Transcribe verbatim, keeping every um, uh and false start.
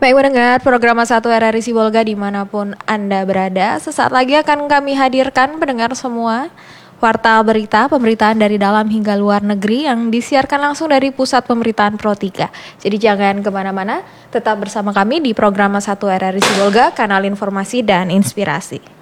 Baik mendengar program satu R R I Sibolga dimanapun Anda berada, sesaat lagi akan kami hadirkan pendengar semua warta berita pemberitaan dari dalam hingga luar negeri yang disiarkan langsung dari Pusat Pemberitaan Pro tiga. Jadi jangan kemana-mana, tetap bersama kami di program satu R R I Sibolga, kanal informasi dan inspirasi.